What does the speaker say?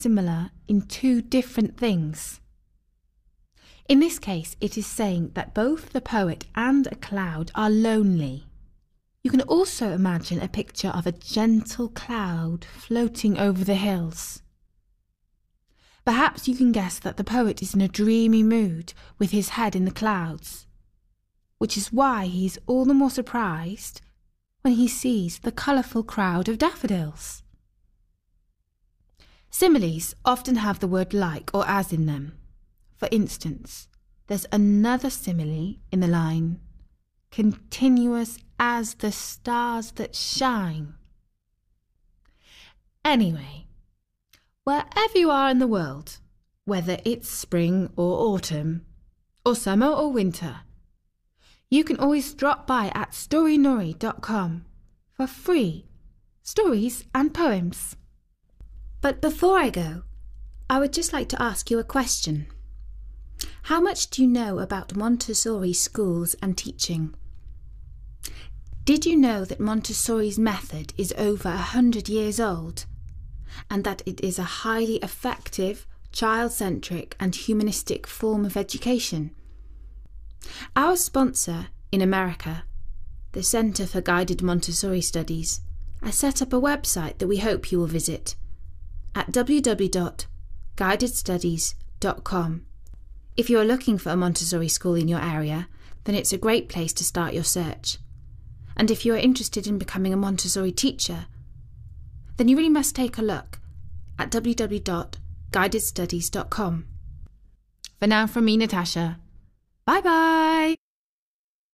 similar in two different things. In this case, it is saying that both the poet and a cloud are lonely. You can also imagine a picture of a gentle cloud floating over the hills. Perhaps you can guess that the poet is in a dreamy mood with his head in the clouds, which is why he is all the more surprised when he sees the colourful crowd of daffodils. Similes often have the word like or as in them. For instance, there's another simile in the line, continuous as the stars that shine. Anyway, wherever you are in the world, whether it's spring or autumn, or summer or winter, you can always drop by at storynori.com for free stories and poems. But before I go, I would just like to ask you a question. How much do you know about Montessori schools and teaching? Did you know that Montessori's method is over 100 years old, and that it is a highly effective, child-centric and humanistic form of education? Our sponsor in America, the Centre for Guided Montessori Studies, has set up a website that we hope you will visit at www.guidedstudies.com. If you are looking for a Montessori school in your area, then it's a great place to start your search. And if you are interested in becoming a Montessori teacher, then you really must take a look at www.guidedstudies.com. For now, from me, Natasha. Bye-bye!